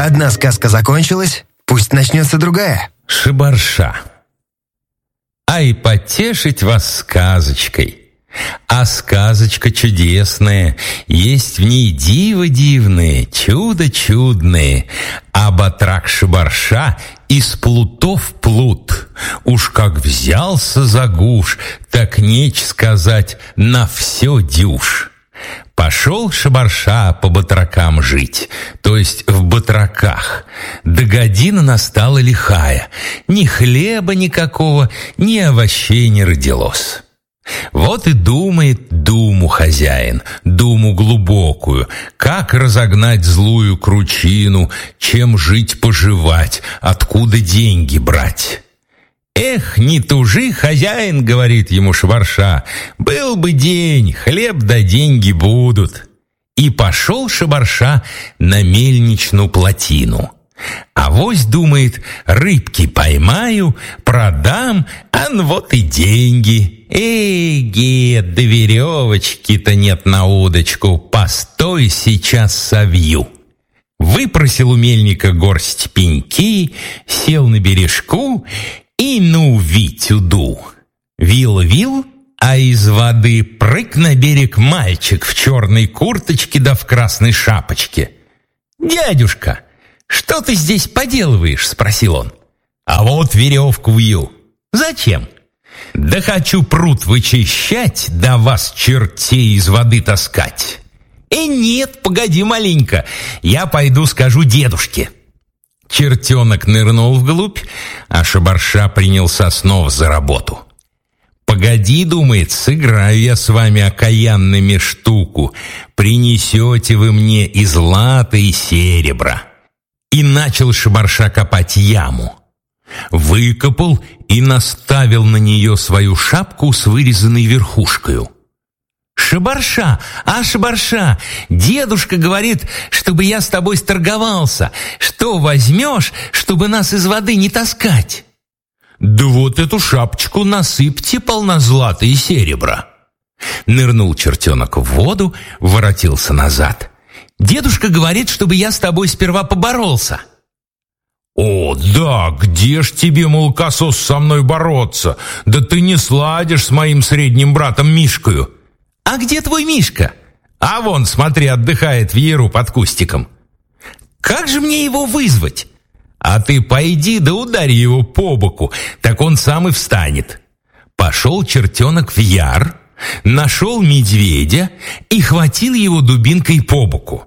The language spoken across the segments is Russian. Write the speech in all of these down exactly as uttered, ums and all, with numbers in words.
Одна сказка закончилась, пусть начнется другая. Шибарша. Ай, потешить вас сказочкой. А сказочка чудесная, есть в ней диво дивное, чудо чудное. А батрак Шибарша из плутов плут. Уж как взялся за гуш, так неч сказать, на все дюж. Пошел Шибарша по батракам жить, то есть в батраках. Да година настала лихая, ни хлеба никакого, ни овощей не родилось. Вот и думает думу хозяин, думу глубокую, как разогнать злую кручину, чем жить-поживать, откуда деньги брать. «Эх, не тужи, хозяин, — говорит ему Шибарша, — был бы день, хлеб да деньги будут». И пошел Шибарша на мельничную плотину. Авось, думает, рыбки поймаю, продам, а ну вот и деньги. Эй, гет, да веревочки-то нет на удочку, постой, сейчас совью. Выпросил у мельника горсть пеньки, сел на бережку и ну вить-уду. Вил-вил, а из воды прыг на берег мальчик в черной курточке да в красной шапочке. «Дядюшка, что ты здесь поделываешь?» — спросил он. «А вот веревку вью». «Зачем?» «Да хочу пруд вычищать, да вас, чертей, из воды таскать». «Э, нет, погоди маленько, я пойду скажу дедушке». Чертенок нырнул вглубь, а Шибарша принялся снова за работу. «Погоди, — думает, — сыграю я с вами окаянными штуку. Принесете вы мне и злато, и серебра». И начал Шибарша копать яму. Выкопал и наставил на нее свою шапку с вырезанной верхушкою. «Шибарша, а, Шибарша, дедушка говорит, чтобы я с тобой сторговался. Что возьмешь, чтобы нас из воды не таскать?» «Да вот эту шапочку насыпьте полна злата и серебра». Нырнул чертенок в воду, воротился назад. «Дедушка говорит, чтобы я с тобой сперва поборолся». «О, да, где ж тебе, молокосос, со мной бороться? Да ты не сладишь с моим средним братом Мишкою». «А где твой Мишка?» «А вон, смотри, отдыхает в яру под кустиком». «Как же мне его вызвать?» «А ты пойди да ударь его по боку, так он сам и встанет». Пошел чертенок в яр, нашел медведя и хватил его дубинкой по боку.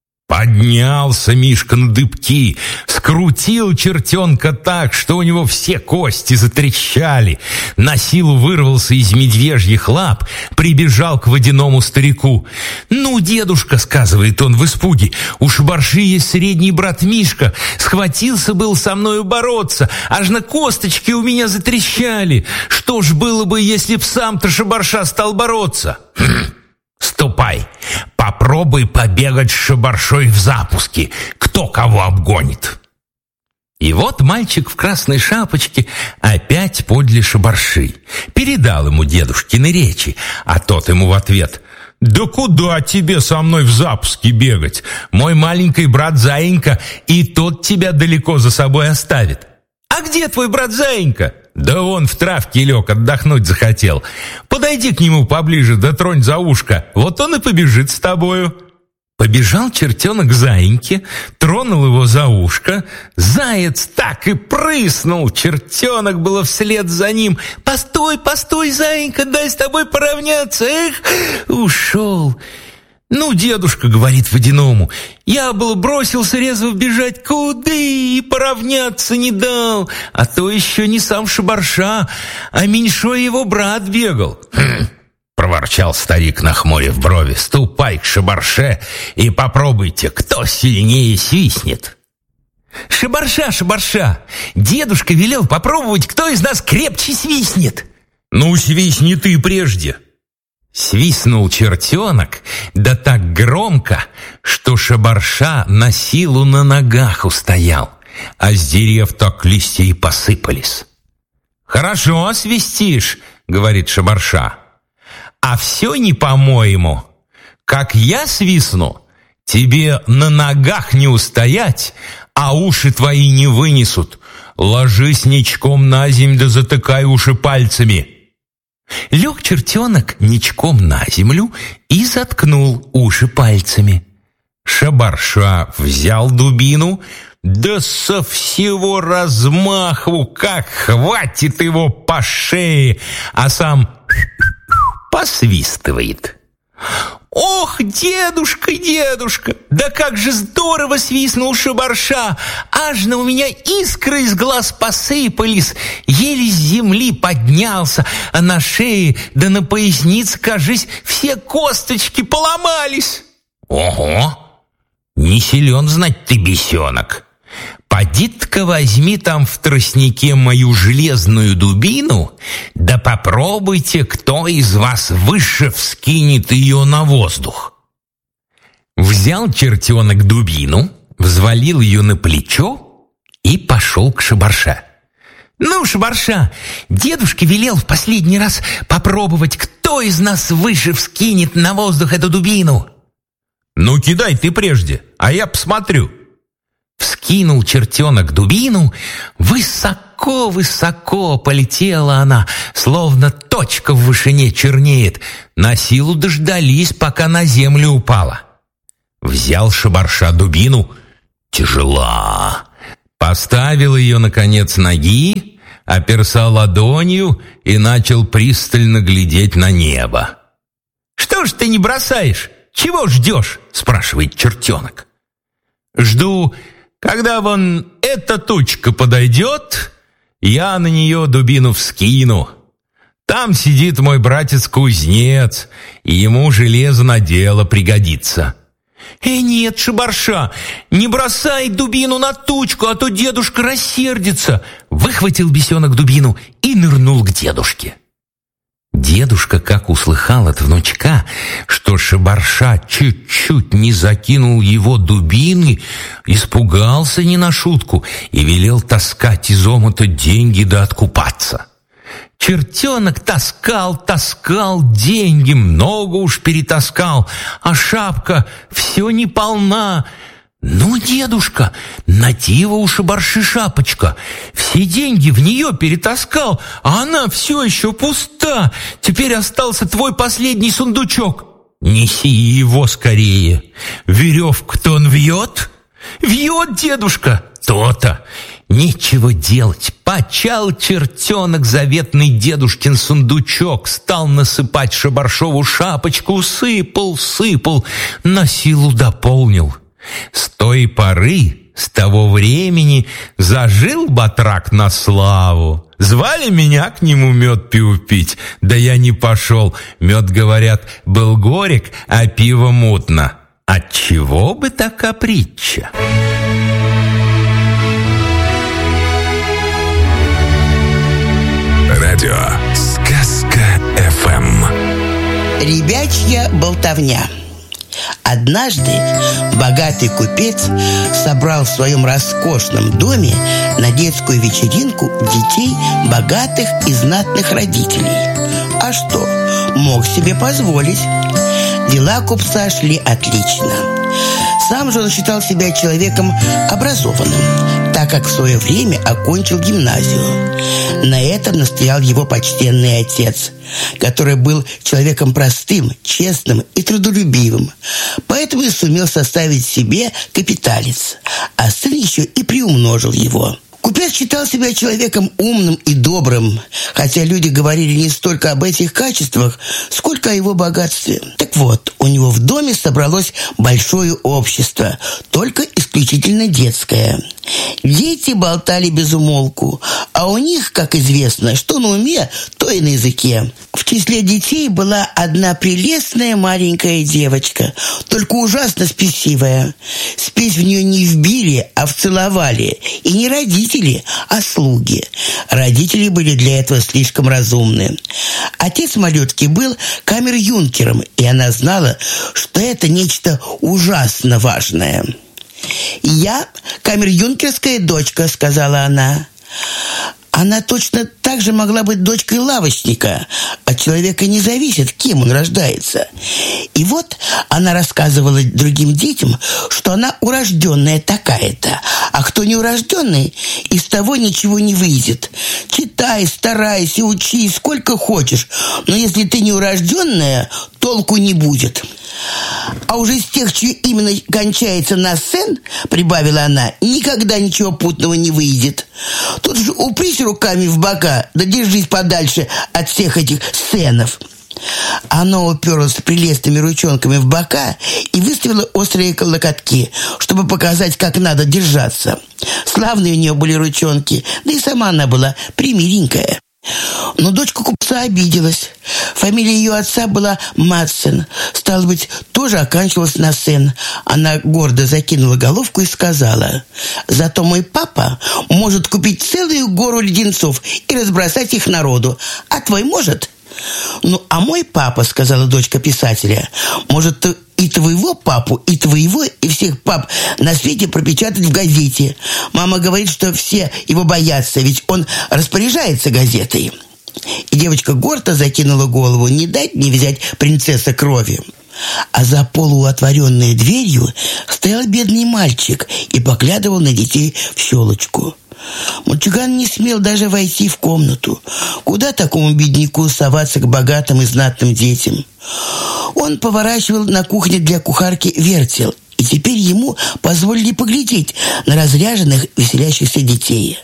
Поднялся Мишка на дыбки, скрутил чертенка так, что у него все кости затрещали. На силу вырвался из медвежьих лап, прибежал к водяному старику. «Ну, дедушка, — сказывает он в испуге, — у Шибарши есть средний брат Мишка, схватился был со мною бороться, аж на косточки у меня затрещали. Что ж было бы, если б сам-то Шибарша стал бороться?» «Хм, ступай, попробуй побегать с Шибаршой в запуске, кто кого обгонит». И вот мальчик в красной шапочке опять подле Шибарши. Передал ему дедушкины речи, а тот ему в ответ: «Да куда тебе со мной в запуске бегать? Мой маленький брат Заинька и тот тебя далеко за собой оставит». «А где твой брат Заинька?» «Да он в травке лег, отдохнуть захотел. Подойди к нему поближе, да тронь за ушко, вот он и побежит с тобою». Побежал чертенок к Заиньке, тронул его за ушко. Заяц так и прыснул, чертенок было вслед за ним. «Постой, постой, Заинька, дай с тобой поравняться». Эх, ушел. «Ну, дедушка, — говорит водяному, — я был бросился резво бежать, куды, и поравняться не дал, а то еще не сам Шибарша, а меньшой его брат бегал». «Хм, — проворчал старик, нахмурив брови, — ступай к Шибарше и попробуйте, кто сильнее свистнет». «Шибарша, Шибарша, дедушка велел попробовать, кто из нас крепче свистнет». «Ну, свистни ты прежде». Свистнул чертенок, да так громко, что Шибарша на силу на ногах устоял, а с дерев так листья и посыпались. «Хорошо свистишь, — говорит Шибарша, — а все не по-моему. Как я свистну, тебе на ногах не устоять, а уши твои не вынесут. Ложись ничком на земь, да затыкай уши пальцами». Лег чертенок ничком на землю и заткнул уши пальцами. Шабарша взял дубину, да со всего размаху, как хватит его по шее, а сам посвистывает. «Ох, дедушка, дедушка, да как же здорово свистнул Шабарша! Аж на у меня искры из глаз посыпались, еле с земли поднялся, а на шее да на пояснице, кажись, все косточки поломались». «Ого! Не силен, знать ты, бесенок. Поди-ка возьми там в тростнике мою железную дубину, да попробуйте, кто из вас выше вскинет ее на воздух». Взял чертенок дубину, взвалил ее на плечо и пошел к Шабарше. «Ну, Шабарша, дедушка велел в последний раз попробовать, кто из нас выше вскинет на воздух эту дубину». «Ну, кидай ты прежде, а я посмотрю». Вскинул чертенок дубину, высоко-высоко полетела она, словно точка в вышине чернеет. На силу дождались, пока на землю упала. Взял Шабарша дубину, тяжела, поставил ее на конец ноги, оперся ладонью и начал пристально глядеть на небо. «Что ж ты не бросаешь? Чего ждешь?» — спрашивает чертенок. «Жду, когда вон эта тучка подойдет, я на нее дубину вскину. Там сидит мой братец-кузнец, и ему железо на дело пригодится». «Э, нет, Шабарша, не бросай дубину на тучку, а то дедушка рассердится». Выхватил бесенок дубину и нырнул к дедушке. Дедушка, как услыхал от внучка, что Шабарша чуть-чуть не закинул его дубины, испугался не на шутку и велел таскать из омута деньги да откупаться. Чертенок таскал, таскал деньги, много уж перетаскал, а шапка все не полна. «Ну, дедушка, надива у Шабарши шапочка. Все деньги в нее перетаскал, а она все еще пуста. Теперь остался твой последний сундучок». «Неси его скорее. Веревку-то он вьет?» «Вьет, дедушка». «То-то. Нечего делать». Почал чертенок заветный дедушкин сундучок, стал насыпать Шабаршову шапочку, сыпал, сыпал, на силу дополнил. С той поры, с того времени зажил батрак на славу. Звали меня к нему мед пиво пить, да я не пошел. Мед, говорят, был горек, а пиво мутно. Отчего бы такая притча? Радио «Сказка эф эм». Ребячья болтовня. Однажды богатый купец собрал в своем роскошном доме на детскую вечеринку детей богатых и знатных родителей. А что, мог себе позволить. Дела купца шли отлично. Сам же он считал себя человеком образованным, так как в свое время окончил гимназию. На этом настоял его почтенный отец, который был человеком простым, честным и трудолюбивым, поэтому и сумел составить себе капиталец, а сын еще и приумножил его. Купец считал себя человеком умным и добрым, хотя люди говорили не столько об этих качествах, сколько о его богатстве. Так вот, у него в доме собралось большое общество, только исключительно детское. Дети болтали без умолку, а у них, как известно, что на уме, то и на языке. В числе детей была одна прелестная маленькая девочка, только ужасно спесивая. Спесь в нее не вбили, а вцеловали, и не родители, а слуги. Родители были для этого слишком разумны. Отец малютки был камер-юнкером, и она знала, что это нечто ужасно важное. «Я камер-юнкерская дочка», — сказала она. Она точно так же могла быть дочкой лавочника. От человека не зависит, кем он рождается. И вот она рассказывала другим детям, что она урожденная такая-то, А кто неурожденный, из того ничего не выйдет. Читай, старайся, учись, сколько хочешь. Но если ты неурожденная, толку не будет. А уже из тех, чье именно кончается на «сен», прибавила она, никогда ничего путного не выйдет. Тут же упрись руками в бока, да держись подальше от всех этих «сенов». Она уперлась прелестными ручонками в бока и выставила острые локотки, чтобы показать, как надо держаться. Славные у нее были ручонки, да и сама она была примиленькая. Но дочка купца обиделась. Фамилия ее отца была Мадсен. Стало быть, тоже оканчивалась на «сен». Она гордо закинула головку и сказала: «Зато мой папа может купить целую гору леденцов и разбросать их народу. А твой может?» «Ну, а мой папа, — сказала дочка писателя, — может и твоего папу, и твоего, и всех пап на свете пропечатать в газете. Мама говорит, что все его боятся, ведь он распоряжается газетой». И девочка гордо закинула голову, не дать не взять принцесса крови. А за полуотворенной дверью стоял бедный мальчик и поглядывал на детей в щелочку. Мальчуган не смел даже войти в комнату. Куда такому бедняку соваться к богатым и знатным детям? Он поворачивал на кухне для кухарки вертел, и теперь ему позволили поглядеть на разряженных, веселящихся детей.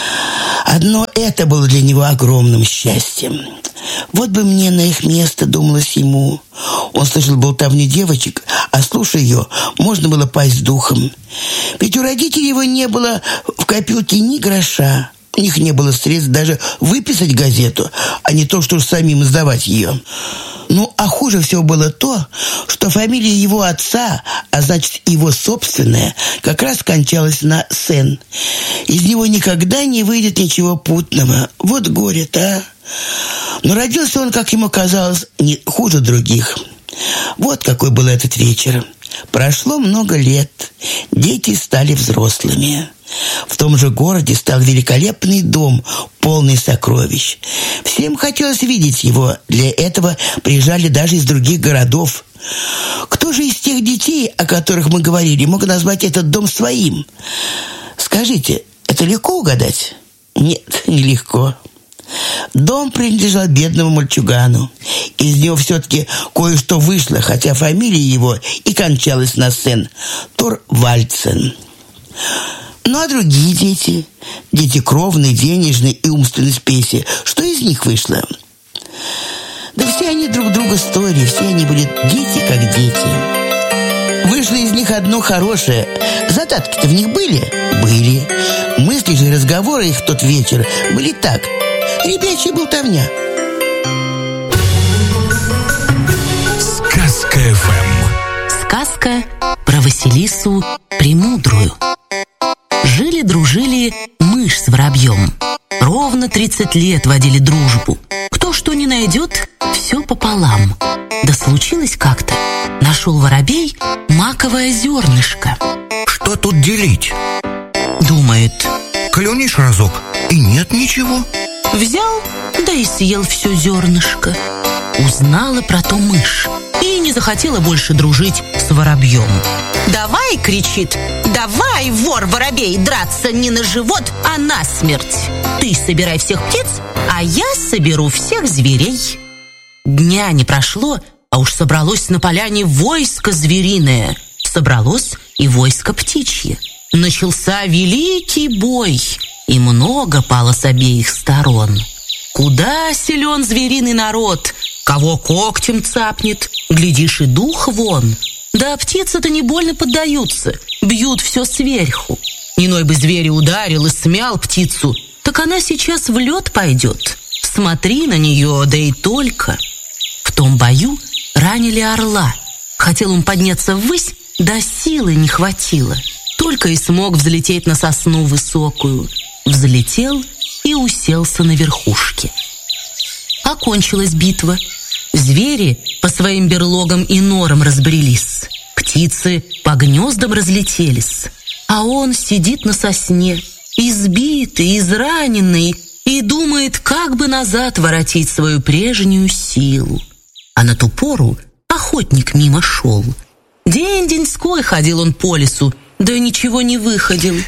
Одно это было для него огромным счастьем. Вот бы мне на их место, думалось ему. Он слышал болтовню девочек, а слушая ее, можно было пасть духом. Ведь у родителей его не было в копилке ни гроша. У них не было средств даже выписать газету, а не то, что самим издавать ее. Ну, а хуже всего было то, что фамилия его отца, а значит его собственная, как раз кончалась на «сен». Из него никогда не выйдет ничего путного. Вот горе-то, а! Но родился он, как ему казалось, не хуже других. Вот какой был этот вечер. Прошло много лет. Дети стали взрослыми. В том же городе стал великолепный дом, полный сокровищ. Всем хотелось видеть его. Для этого приезжали даже из других городов. Кто же из тех детей, о которых мы говорили, мог назвать этот дом своим? Скажите, это легко угадать? Нет, нелегко. Дом принадлежал бедному мальчугану. Из него все-таки кое-что вышло, хотя фамилия его и кончалась на «сен» – Торвальдсен. Ну, а другие дети, дети кровной, денежной и умственной спеси, что из них вышло? Да все они друг друга стоили, все они были дети как дети. Вышло из них одно хорошее. Задатки-то в них были? Были. Мысли же и разговоры их в тот вечер были так. Ребячья болтовня. Сказка эф эм. Сказка про Василису Премудрую. Жили-дружили мышь с воробьем. Ровно тридцать лет водили дружбу. Кто что не найдет, все пополам. Да случилось как-то. Нашел воробей маковое зернышко. Что тут делить? Думает. Клюнешь разок, и нет ничего. Взял, да и съел все зернышко. Узнала про то мышь и не захотела больше дружить с воробьем. «Давай, — кричит, — давай, вор-воробей, драться не на живот, а на смерть. Ты собирай всех птиц, а я соберу всех зверей». Дня не прошло, а уж собралось на поляне войско звериное. Собралось и войско птичье. Начался великий бой, и много пало с обеих сторон. Куда силен звериный народ, кого когтем цапнет, глядишь, и дух вон. Да птицы-то не больно поддаются, бьют все сверху. Иной бы зверь ударил и смял птицу, так она сейчас в лед пойдет. Смотри на нее, да и только. В том бою ранили орла. Хотел он подняться ввысь, да силы не хватило. Только и смог взлететь на сосну высокую. Взлетел и уселся на верхушке. Окончилась битва. Звери по своим берлогам и норам разбрелись. Птицы по гнездам разлетелись. А он сидит на сосне, избитый, израненный, и думает, как бы назад воротить свою прежнюю силу. А на ту пору охотник мимо шел. День-деньской ходил он по лесу, да ничего не выходил.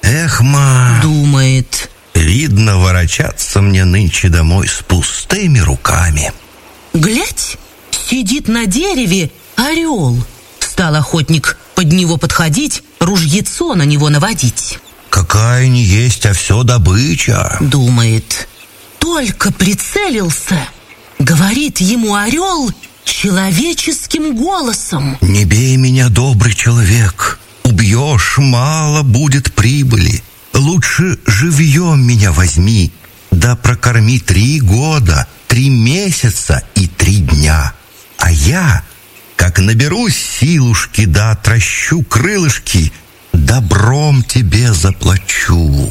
Эх, ма, думает. Видно, ворочаться мне нынче домой с пустыми руками. Глядь, сидит на дереве орел. Стал охотник под него подходить, ружьецо на него наводить. Какая не есть, а все добыча, думает. Только прицелился, говорит ему орел человеческим голосом: не бей меня, добрый человек. Убьешь, мало будет прибыли. Лучше живьем меня возьми, да прокорми три года, три месяца и три дня. А я, как наберусь силушки, да отращу крылышки, добром тебе заплачу.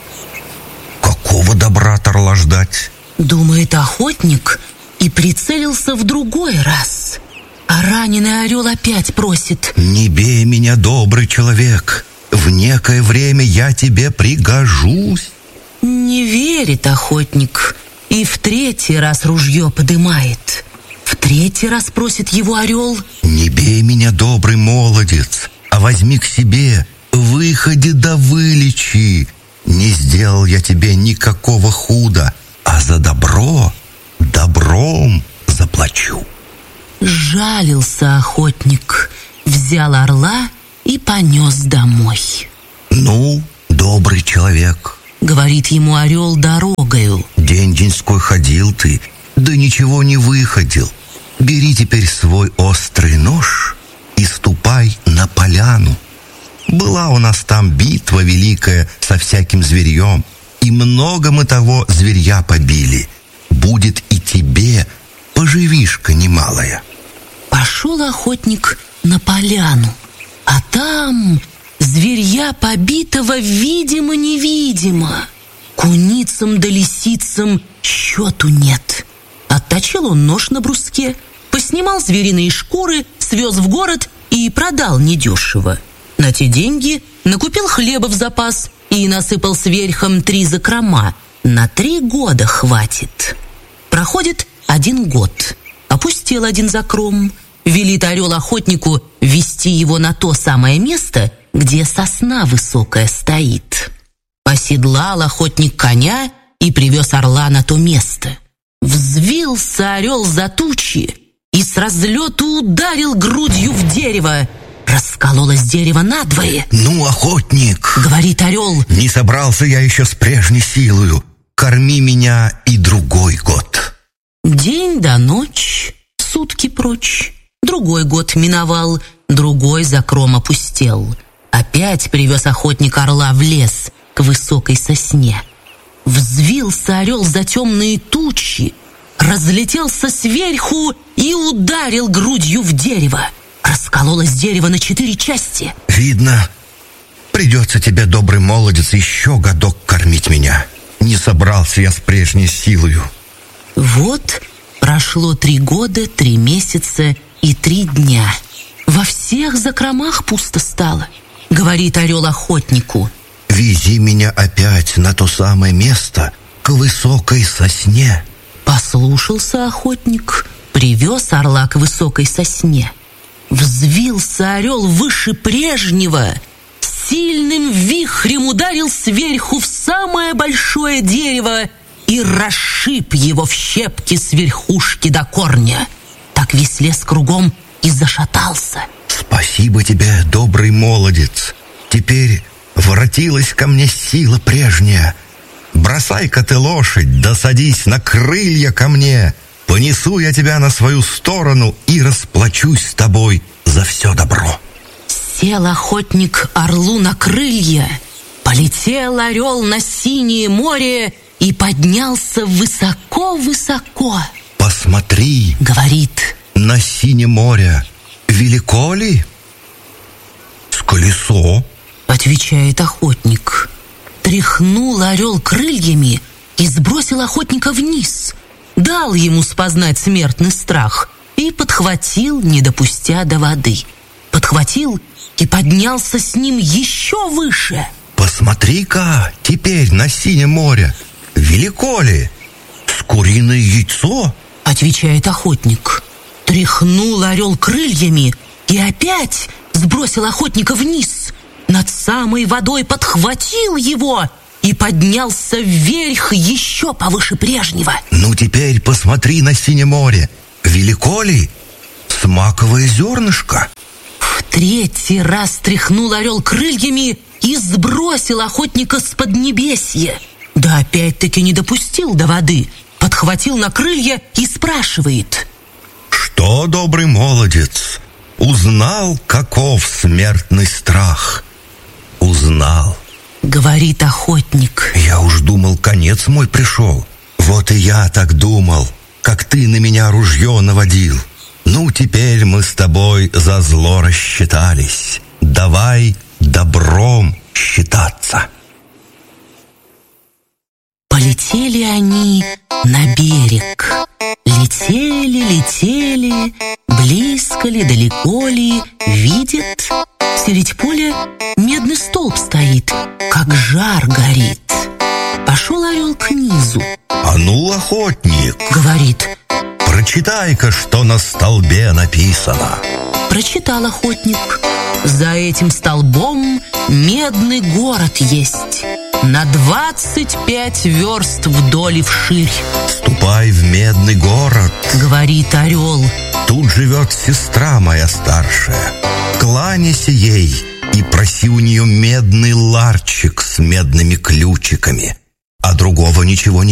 Какого добра-то орла ждать? Думает охотник и прицелился в другой раз. А раненый орел опять просит: не бей меня, добрый человек. В некое время я тебе пригожусь. Не верит охотник и в третий раз ружье подымает. В третий раз просит его орел: не бей меня, добрый молодец, а возьми к себе, выходи да вылечи. Не сделал я тебе никакого худа, а за добро добром заплачу. Жалился охотник, взял орла и понес домой. Ну, добрый человек, говорит ему орел дорогою, день-деньской ходил ты, да ничего не выходил. Бери теперь свой острый нож и ступай на поляну. Была у нас там битва великая со всяким зверьем, и много мы того зверья побили. Будет и тебе поживишка немалая. Пошел охотник на поляну, а там зверья побитого видимо-невидимо. Куницам да лисицам счету нет. Отточил он нож на бруске, поснимал звериные шкуры, свез в город и продал недешево. На те деньги накупил хлеба в запас и насыпал сверхом три закрома. На три года хватит. Проходит один год. Опустил один закром. Велит орел охотнику вести его на то самое место, где сосна высокая стоит. Оседлал охотник коня и привез орла на то место. Взвился орел за тучи и с разлету ударил грудью в дерево. Раскололось дерево надвое. Ну, охотник, говорит орел, не собрался я еще с прежней силою. Корми меня и другой год. День да ночь, сутки прочь. Другой год миновал, другой закром опустел. Опять привез охотник орла в лес к высокой сосне. Взвился орел за темные тучи, разлетелся сверху и ударил грудью в дерево. Раскололось дерево на четыре части. Видно, придется тебе, добрый молодец, еще годок кормить меня. Не собрался я с прежней силою. Вот прошло три года, три месяца и три дня. Во всех закромах пусто стало. Говорит орел охотнику: вези меня опять на то самое место, к высокой сосне. Послушался охотник, привез орла к высокой сосне. Взвился орел выше прежнего, сильным вихрем ударил сверху в самое большое дерево и расшиб его в щепки с верхушки до корня. Так весь лес кругом и зашатался. Спасибо тебе, добрый молодец. Теперь воротилась ко мне сила прежняя. Бросай-ка ты лошадь, да садись на крылья ко мне. Понесу я тебя на свою сторону и расплачусь с тобой за все добро. Сел охотник орлу на крылья, полетел орел на синее море и поднялся высоко-высоко. Посмотри, говорит, на синее море велико ли? С колесо, отвечает охотник. Тряхнул орел крыльями и сбросил охотника вниз. Дал ему спознать смертный страх и подхватил, не допустя до воды. Подхватил и поднялся с ним еще выше. Посмотри-ка теперь на синее море. Велико ли? С куриное яйцо? Отвечает охотник. Тряхнул орел крыльями и опять сбросил охотника вниз. Над самой водой подхватил его и поднялся вверх еще повыше прежнего. Ну, теперь посмотри на синее море. Велико ли? С маковое зернышко. В третий раз тряхнул орел крыльями и сбросил охотника с поднебесья. Да опять-таки не допустил до воды. Подхватил на крылья и спрашивает: что, добрый молодец, узнал, каков смертный страх? Узнал, говорит охотник. Я уж думал, конец мой пришел. Вот и я так думал, как ты на меня ружье наводил. Ну, теперь мы с тобой за зло рассчитались. Давай добром считаться. Полетели они на берег. Летели, летели, близко ли, далеко ли, видят, средь поля медный столб стоит, как жар горит. Пошел орел к низу. А ну, охотник, говорит, прочитай-ка, что на столбе написано. Прочитал охотник. За этим столбом медный город есть, на двадцать пять верст вдоль и вширь. Ступай в медный город, говорит орел. Тут живет сестра моя старшая. Кланяйся ей и проси у нее медный ларчик с медными ключиками, а другого ничего не